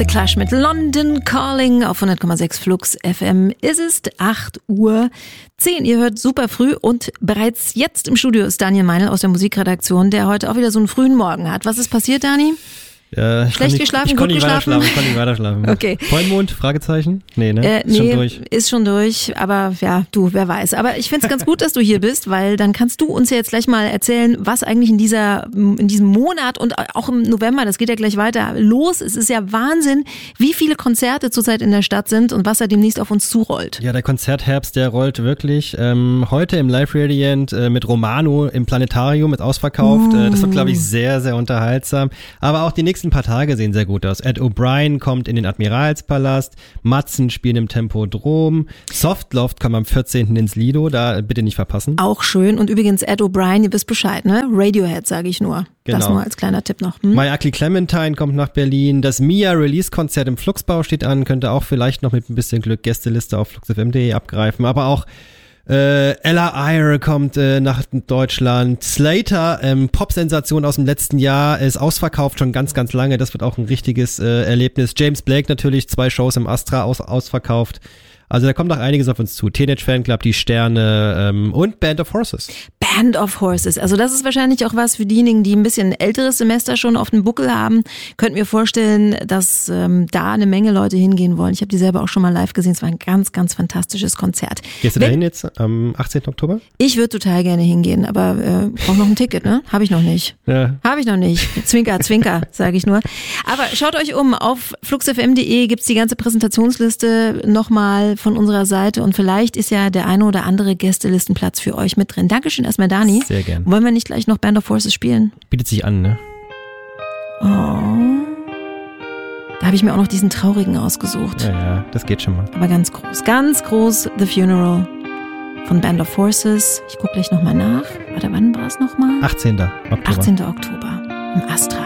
The Clash mit London Calling auf 100,6 Flux FM. Es ist 8:10 Uhr. Ihr hört super früh und bereits jetzt im Studio ist Daniel Meinl aus der Musikredaktion, der heute auch wieder so einen frühen Morgen hat. Was ist passiert, Dani? Schlecht geschlafen, gut geschlafen? Ich konnte nicht weiter schlafen. Okay. Vollmond? Fragezeichen? Nee, ne? Ist schon durch. Ist schon durch, aber ja, wer weiß. Aber ich find's ganz gut, dass du hier bist, weil dann kannst du uns ja jetzt gleich mal erzählen, was eigentlich in diesem Monat und auch im November, das geht ja gleich weiter, los. Es ist ja Wahnsinn, wie viele Konzerte zurzeit in der Stadt sind und was da demnächst auf uns zurollt. Ja, der Konzertherbst, der rollt wirklich. Heute im Live Radiant mit Romano im Planetarium, ist ausverkauft. Das wird, glaube ich, sehr, sehr unterhaltsam. Aber auch die nächsten paar Tage sehen sehr gut aus. Ed O'Brien kommt in den Admiralspalast, Matzen spielen im Tempodrom, Softloft kommt am 14. ins Lido, da bitte nicht verpassen. Auch schön. Und übrigens Ed O'Brien, ihr wisst Bescheid, ne? Radiohead, sage ich nur. Genau. Das nur als kleiner Tipp noch. My Ugly Clementine kommt nach Berlin, das Mia Release-Konzert im Fluxbau steht an, könnte auch vielleicht noch mit ein bisschen Glück Gästeliste auf fluxfm.de abgreifen, aber auch Ella Eyre kommt nach Deutschland. Slater, Pop-Sensation aus dem letzten Jahr, ist ausverkauft schon ganz, ganz lange. Das wird auch ein richtiges Erlebnis. James Blake natürlich, 2 Shows im Astra ausverkauft. Also da kommt noch einiges auf uns zu. Teenage Fanclub, die Sterne und Band of Horses. Band of Horses. Also das ist wahrscheinlich auch was für diejenigen, die ein bisschen älteres Semester schon auf dem Buckel haben. Könnt mir vorstellen, dass da eine Menge Leute hingehen wollen. Ich habe die selber auch schon mal live gesehen. Es war ein ganz, ganz fantastisches Konzert. Gehst du da hin jetzt am 18. Oktober? Ich würde total gerne hingehen, aber brauche noch ein Ticket, ne? Habe ich noch nicht. Ja. Habe ich noch nicht. Zwinker, Zwinker, sage ich nur. Aber schaut euch um. Auf fluxfm.de gibt's die ganze Präsentationsliste nochmal von unserer Seite und vielleicht ist ja der eine oder andere Gästelistenplatz für euch mit drin. Dankeschön erstmal, Dani. Sehr gern. Wollen wir nicht gleich noch Band of Horses spielen? Bietet sich an, ne? Oh. Da habe ich mir auch noch diesen traurigen ausgesucht. Ja, das geht schon mal. Aber ganz groß, The Funeral von Band of Horses. Ich gucke gleich nochmal nach. Warte, wann war es nochmal? 18. Oktober. 18. Oktober im Astra.